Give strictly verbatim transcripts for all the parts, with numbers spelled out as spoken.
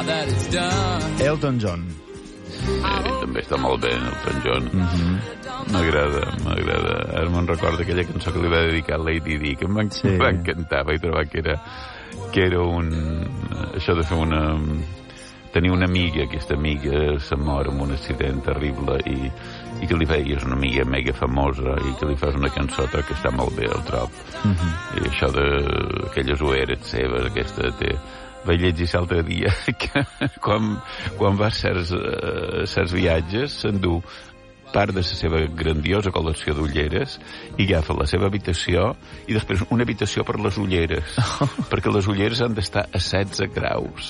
that it's done. Elton John. Eh, també està molt bé, Elton John. Mm-hmm. M'agrada, m'agrada. Ara me'n recordo aquella cançó que li va dedicar a Lady Di, que em sí. va encantar, vaig trobar que era, que era un... això de fer una... tenir una amiga, aquesta amiga se mor en un accident terrible i, i que li feies una amiga mega famosa i que li fas una cançota que està molt bé, el trob. Mm-hmm. I això d'aquelles oeres seves, aquesta té... Vaig llegir l'altre dia que quan, quan va a certs, uh, certs viatges s'endú part de la seva grandiosa col·lecció d'ulleres i agafa la seva habitació i després una habitació per les ulleres oh. perquè les ulleres han d'estar a setze graus.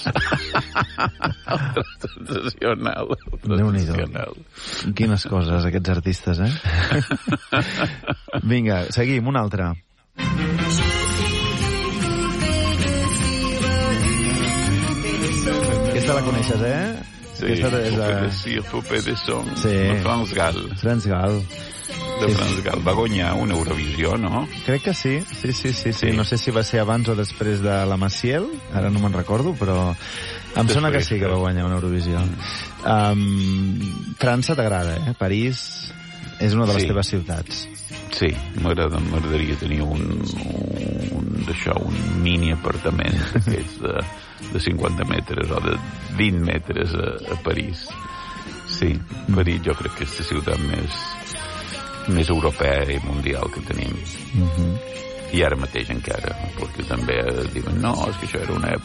Sensacional. Déu-n'hi-do. Quines coses, aquests artistes, eh? Vinga, seguim, un altre. Aquesta la coneixes, eh? Sí, Poupée de Cire, Poupée de Son, sí. de Frans Gal. Frans Gal. De Frans Gal. Va guanyar una Eurovisió, no? Crec que sí. Sí, sí, sí, sí. No sé si va ser abans o després de la Maciel, ara no me'n recordo, però em després, sona que sí que va guanyar una Eurovisió. Um, França t'agrada, eh? París és una de les sí. teves ciutats. Sí, m'agrada, m'agradaria tenir un, un d'això, un mini apartament d'aquests de, de cinquanta metres o de vint metres a, a París. Sí, París jo crec que és la ciutat més, més europea i mundial que tenim. Mm-hmm. I ara mateix encara, perquè també diuen, no, és que això era una època